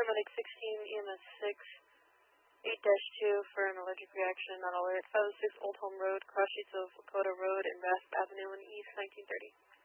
paramedic 16, EMS 6, 8-2 for an allergic reaction, not alert. 506 Old Home Road, cross streets of Lakota Road and Rasp Avenue in East 1930.